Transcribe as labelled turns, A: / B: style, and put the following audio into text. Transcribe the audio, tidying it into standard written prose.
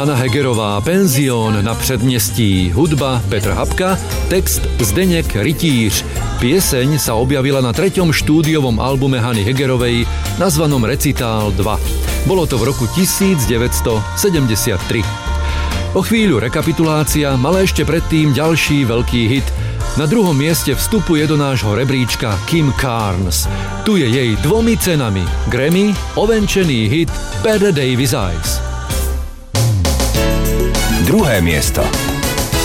A: Hana Hegerová, Penzión na předměstí, hudba Petr Habka, text Zdeněk Rytíř. Pieseň sa objavila na 3. štúdiovom albume Hany Hegerovej nazvanom Recitál 2. Bolo to v roku 1973. O chvíľu rekapitulácia, ale ešte predtým ďalší veľký hit. Na 2. mieste vstupuje do nášho rebríčka Kim Carnes. Tu je jej 2 cenami Grammy ovenčený hit Better Days Eyes.
B: 2. miesto.